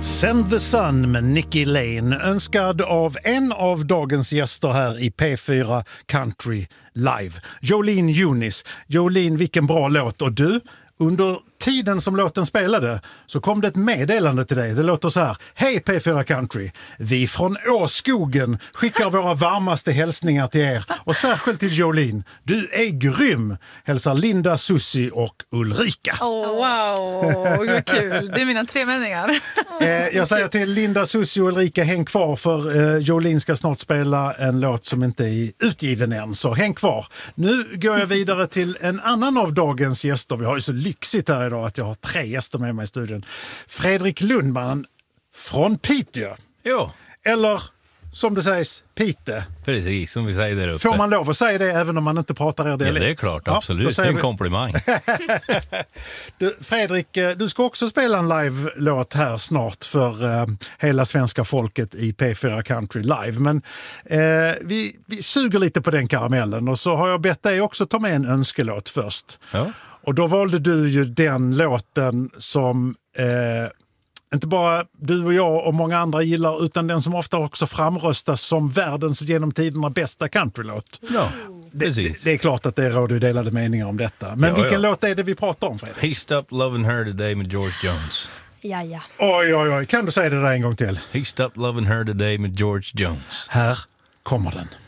Send the Sun med Nicky Lane, önskad av en av dagens gäster här i P4 Country Live, Jolene Eunice. Jolene, vilken bra låt. Och du, under tiden som låten spelade så kom det ett meddelande till dig. Det låter så här: hej P4 Country, vi från Åskogen skickar våra varmaste hälsningar till er och särskilt till Jolene. Du är grym, hälsar Linda, Susie och Ulrika. Wow, vad kul. Det är mina 3 meningar. Jag säger till Linda, Susie och Ulrika, häng kvar för Jolene ska snart spela en låt som inte är utgiven än, så häng kvar. Nu går jag vidare till en annan av dagens gäster. Vi har ju så lyxigt här idag att jag har 3 gäster med mig i studion. Fredrik Lundman från Piteå. Jo. Eller som det sägs, Pite. Precis, som vi säger där uppe. Får man lov att säga det även om man inte pratar er dialekt? Ja, det är klart, absolut. Det är en komplimang. Fredrik, du ska också spela en live-låt här snart för hela svenska folket i P4 Country Live. Men vi suger lite på den karamellen och så har jag bett dig också ta med en önskelåt först. Ja. Och då valde du ju den låten som inte bara du och jag och många andra gillar, utan den som ofta också framröstas som världens genom tiderna bästa countrylåt. Ja, precis. Det är klart att det råder delade meningar om detta. Men vilken låt är det vi pratar om, Fredrik? He stopped loving her today med George Jones. Ja. Oj. Kan du säga det där en gång till? He stopped loving her today med George Jones. Här kommer den.